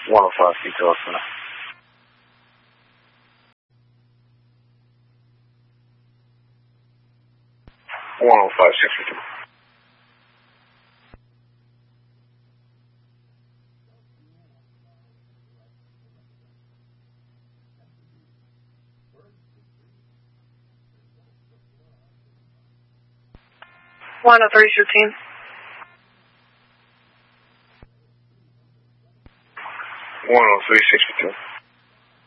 105 detail center. 105 652. One oh three 15. 103 652.